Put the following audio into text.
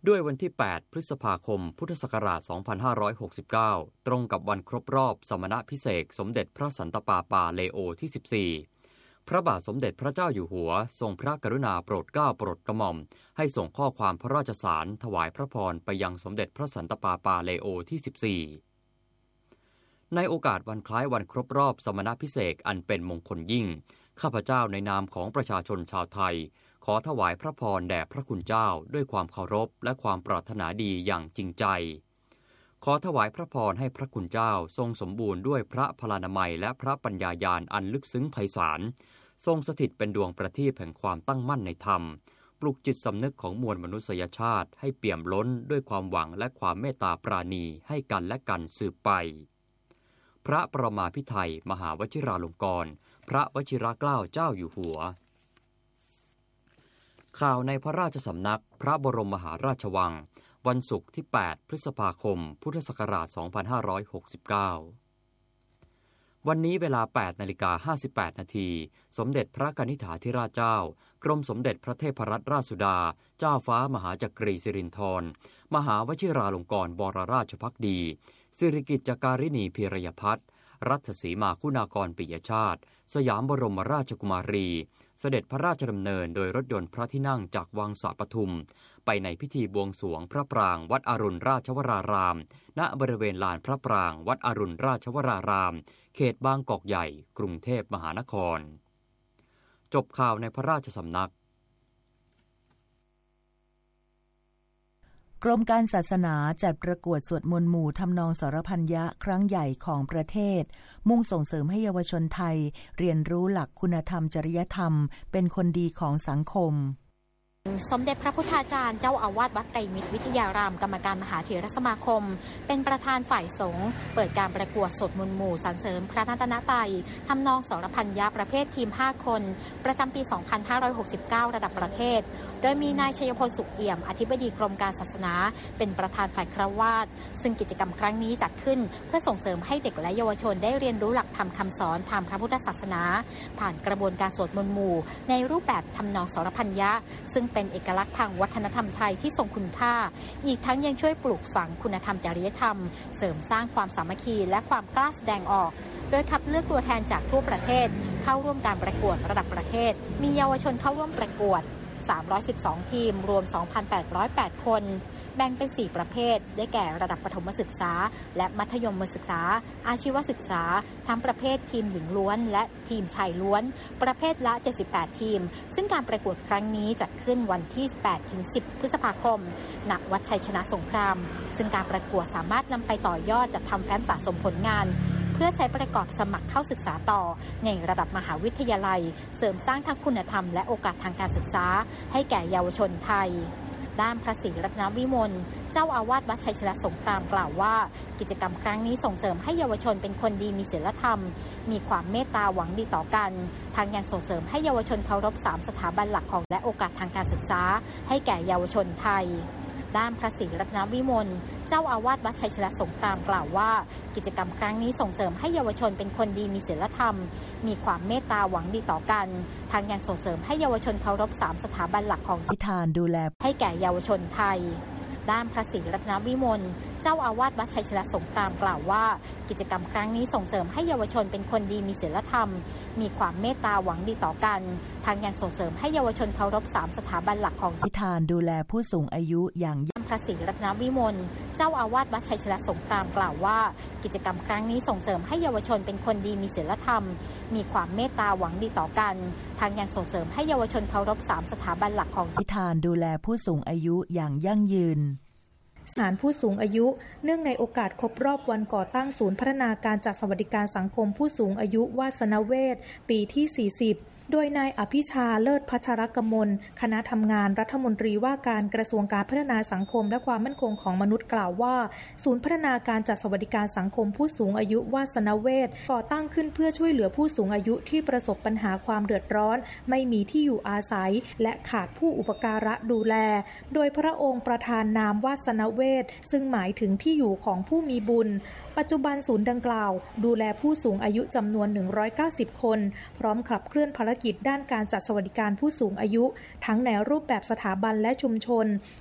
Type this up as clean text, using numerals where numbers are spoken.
ด้วยวันที่ 8 พฤษภาคม พุทธศักราช 2569 ตรงกับวันครบรอบสมณภิเษกสมเด็จพระสันตะปาปาเลโอที่ 14 พระบาทสมเด็จพระเจ้าอยู่หัวทรงพระกรุณาโปรดเกล้าโปรดกระหม่อมให้ส่งข้อความพระราชสารถวายพระพรไปยังสมเด็จพระสันตะปาปาเลโอที่ 14 ในโอกาสวันคล้ายวันครบรอบสมณภิเษกอันเป็นมงคลยิ่งข้าพเจ้าในนามของประชาชนชาวไทยขอถวายพระพรแด่พระคุณเจ้าด้วยความเคารพและความปรารถนาดีอย่างจริงใจขอถวายพระพรให้พระคุณเจ้าทรงสมบูรณ์ด้วยพระพลานามัยและพระปัญญาญาณอันลึกซึ้งไพศาลทรงสถิตเป็นดวงประทีปแห่งความตั้งมั่นในธรรมปลุกจิตสำนึกของมวลมนุษยชาติให้เปี่ยมล้นด้วยความหวังและความเมตตาปราณีให้กันและกันสืบไปพระประมาภิไธยมหาวชิราลงกรณ์พระวชิรเกล้าเจ้าอยู่หัวข่าวในพระราชสำนักพระบรมมหาราชวังวันศุกร์ที่ 8 พฤษภาคม พุทธศักราช 2569 วันนี้เวลา 8:58 นาทีสมเด็จพระกนิษฐาธิราชเจ้ากรมสมเด็จพระเทพรัตนราชสุดาเจ้าฟ้ามหาจักรีสิรินธรมหาวชิราลงกรณ์บรราชภักดีสิริกิติ์จการิณีพีรยพัฒน์รัตสีมาคุณากรปิยชาติสยามบรมราชกุมารีเสด็จพระราชดำเนินโดยรถยนต์พระที่นั่งจากวังสะปทุมไปในพิธีบวงสรวงพระปรางวัดอรุณราชวรารามณบริเวณลานพระปรางวัดอรุณราชวรารามเขตบางกอกใหญ่กรุงเทพมหานครจบข่าวในพระราชสำนักกรมการศาสนาจัดประกวดสวดมนต์หมู่ทำนองสรพัญญะครั้งใหญ่ของประเทศมุ่งส่งเสริมให้เยาวชนไทยเรียนรู้หลักคุณธรรมจริยธรรมเป็นคนดีของสังคมสมเด็จพระพุทธาจารย์เจ้าอาวาสวัดไตรมิตรวิทยารามกรรมการมหาเถรสมาคมเป็นประธานฝ่ายสงฆ์เปิดการประกวดสวดมนต์หมู่สรรเสริญพระรัตนตรัยทำนองสรพัญญะประเภททีม5คนประจำปี 2569 ระดับประเทศโดยมีนายชัยพลสุขเอี่ยมอธิบดีกรมการศาสนาเป็นประธานฝ่ายฆราวาสซึ่งกิจกรรมครั้งนี้จัดขึ้นเพื่อส่งเสริมให้เด็กและเยาวชนได้เรียนรู้หลักธรรมคำสอนทางพระพุทธศาสนาผ่านกระบวนการสวดมนต์หมู่ในรูปแบบทำนองสรพัญญะซึ่งเป็นเอกลักษณ์ทางวัฒนธรรมไทยที่ทรงคุณค่าอีกทั้งยังช่วยปลูกฝังคุณธรรมจริยธรรมเสริมสร้างความสามัคคีและความกล้าแสดงออกโดยคัดเลือกตัวแทนจากทั่วประเทศเข้าร่วมการประกวดระดับประเทศมีเยาวชนเข้าร่วมประกวด312 ทีมรวม 2,808 คนแบ่งเป็น4ประเภทได้แก่ระดับประถมศึกษาและมัธยมศึกษาอาชีวศึกษาทั้งประเภททีมหญิงล้วนและทีมชายล้วนประเภทละ78ทีมซึ่งการประกวดครั้งนี้จัดขึ้นวันที่ 8-10 พฤษภาคมณวัดชัยชนะสงครามซึ่งการประกวดสามารถนำไปต่อยอดจัดทำแฟ้มสะสมผลงานเพื่อใช้ประกอบสมัครเข้าศึกษาต่อในระดับมหาวิทยาลัยเสริมสร้างทั้งคุณธรรมและโอกาสทางการศึกษาให้แก่เยาวชนไทยด้านพระศรีรัตนวิมลเจ้าอาวาสวัดชัยชนะสงครามกล่าวว่ากิจกรรมครั้งนี้ส่งเสริมให้เยาวชนเป็นคนดีมีศีลธรรมมีความเมตตาหวังดีต่อกันทั้งยังส่งเสริมให้เยาวชนเคารพ3สถาบันหลักของและโอกาสทางการศึกษาให้แก่เยาวชนไทยด้านพระศรีรัตนวิมลเจ้าอาวาสวัดชัยชนะสงครามกล่าวว่ากิจกรรมครั้งนี้ส่งเสริมให้เยาวชนเป็นคนดีมีศีลธรรมมีความเมตตาหวังดีต่อกันทั้งยังส่งเสริมให้เยาวชนเคารพ3สถาบันหลักของที่ทานดูแลให้แก่เยาวชนไทยด้านพระศรีรัตนวิมลเจ้าอาวาสวัดชัยชนะสงครามกล่าวว่ากิจกรรมครั้งนี้ส่งเสริมให้เยาวชนเป็นคนดีมีศีลธรรมมีความเมตตาหวังดีต่อกันทั้งยังส่งเสริมให้เยาวชนเคารพ3สถาบันหลักของที่ทานดูแลผู้สูงอายุอย่างพระศรีรัตนวิมลเจ้าอาวาสวัดชัยชนะสงครามกล่าวว่ากิจกรรมครั้งนี้ส่งเสริมให้เยาวชนเป็นคนดีมีศีลธรรมมีความเมตตาหวังดีต่อกันทั้งยังส่งเสริมให้เยาวชนเคารพ3สถาบันหลักของที่ทานดูแลผู้สูงอายุอย่างยั่งยืนสถานผู้สูงอายุเนื่องในโอกาสครบรอบวันก่อตั้งศูนย์พัฒนาการจัดสวัสดิการสังคมผู้สูงอายุวาสนเวชปีที่40โดยนายอภิชาเลิศพัชรกมลคณะทำงานรัฐมนตรีว่าการกระทรวงการพัฒนาสังคมและความมั่นคงของมนุษย์กล่าวว่าศูนย์พัฒนาการจัดสวัสดิการสังคมผู้สูงอายุวาสนเวชก่อตั้งขึ้นเพื่อช่วยเหลือผู้สูงอายุที่ประสบปัญหาความเดือดร้อนไม่มีที่อยู่อาศัยและขาดผู้อุปการะดูแลโดยพระองค์ประทานนามวาสนเวชซึ่งหมายถึงที่อยู่ของผู้มีบุญปัจจุบันศูนย์ดังกล่าวดูแลผู้สูงอายุจำนวน190คนพร้อมขับเคลื่อนภารกิจด้านการจัดสวัสดิการผู้สูงอายุทั้งในรูปแบบสถาบันและชุมชน